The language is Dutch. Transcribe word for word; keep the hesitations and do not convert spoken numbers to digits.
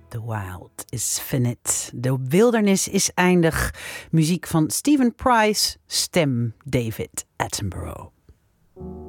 The wild is finite. De wildernis is eindig. Muziek van Stephen Price. Stem David Attenborough.